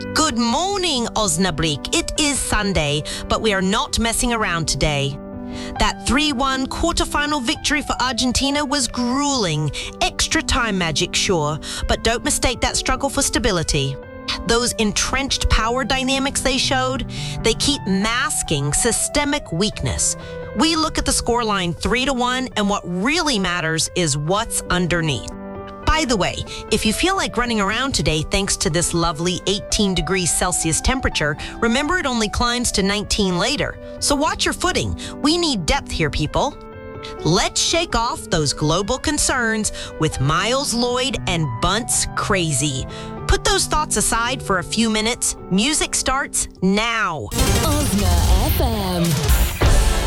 Good morning, Osnabrück. It is Sunday, but we are not messing around today. That 3-1 quarterfinal victory for Argentina was grueling. Extra time magic, sure, but don't mistake that struggle for stability. Those entrenched power dynamics they showed, they keep masking systemic weakness. We look at the scoreline 3-1, and what really matters is what's underneath. By the way, if you feel like running around today thanks to this lovely 18 degrees Celsius temperature, remember it only climbs to 19 later. So watch your footing. We need depth here, people. Let's shake off those global concerns with Miles Lloyd and Bunce Crazy. Put those thoughts aside for a few minutes. Music starts now. Osna FM.